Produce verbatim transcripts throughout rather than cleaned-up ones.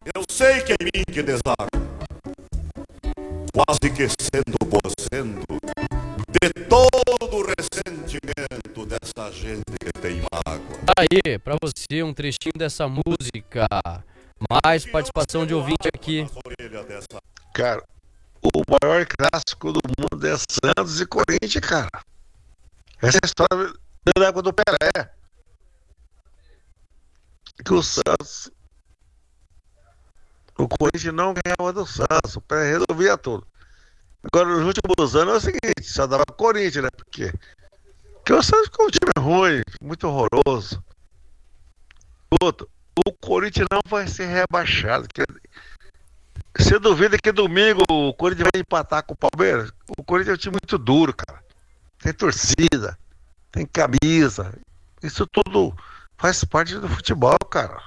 Eu sei que é em mim que deságua, quase que sendo posendo de todo o ressentimento dessa gente que tem mágoa. Aí, pra você, um trechinho dessa música. Mais participação de ouvinte aqui. Cara, o maior clássico do mundo é Santos e Corinthians, cara. Essa é a história da época do Pelé. Que o Santos... O Corinthians não ganhava do Santos. O Pelé resolvia tudo. Agora, nos últimos anos é o seguinte, só dava Corinthians, né? Porque, porque o Santos ficou um time ruim, muito horroroso. Outro, o Corinthians não vai ser rebaixado. Você duvida que domingo o Corinthians vai empatar com o Palmeiras? O Corinthians é um time muito duro, cara. Tem torcida, tem camisa. Isso tudo faz parte do futebol, cara.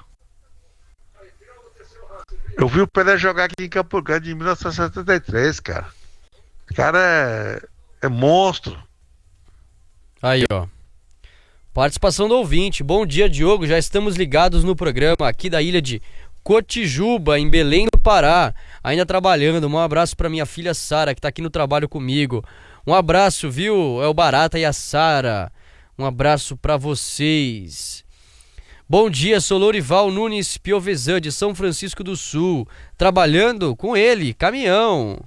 Eu vi o Pelé jogar aqui em Campo Grande em mil novecentos e setenta e três, cara. O cara é, é monstro. Aí, ó. Participação do ouvinte. Bom dia, Diogo. Já estamos ligados no programa aqui da ilha de Cotijuba, em Belém do Pará. Ainda trabalhando. Um abraço para minha filha Sara, que tá aqui no trabalho comigo. Um abraço, viu? É o Barata e a Sara. Um abraço para vocês. Bom dia, sou Lourival Nunes Piovesan, de São Francisco do Sul. Trabalhando com ele, caminhão.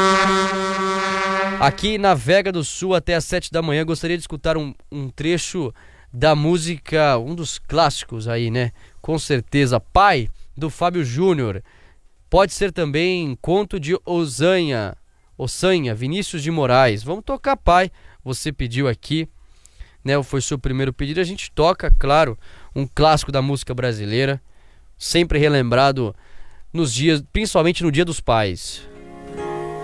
Aqui na Vega do Sul até às sete da manhã. Gostaria de escutar um, um trecho da música, um dos clássicos aí, né? Com certeza, Pai, do Fábio Júnior. Pode ser também Conto de Osanha, Ossanha, Vinícius de Moraes. Vamos tocar Pai, você pediu aqui, né? Foi seu primeiro pedido. A gente toca, claro, um clássico da música brasileira, sempre relembrado nos dias, principalmente no Dia dos Pais.